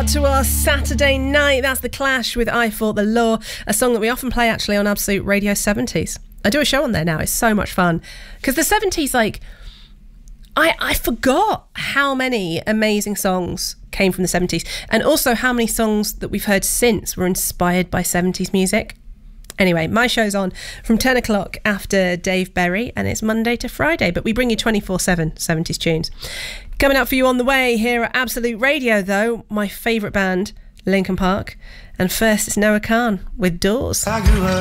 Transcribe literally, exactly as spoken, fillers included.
start to our Saturday night. That's The Clash with I Fought the Law, a song that we often play actually on Absolute Radio seventies. I do a show on there now. It's so much fun. Because the seventies, like, I, I forgot how many amazing songs came from the seventies, and also how many songs that we've heard since were inspired by seventies music. Anyway, my show's on from ten o'clock after Dave Berry, and it's Monday to Friday, but we bring you twenty-four seven seventies tunes. Coming up for you on the way here at Absolute Radio, though, my favourite band, Linkin Park. And first, it's Noah Kahan with Doors.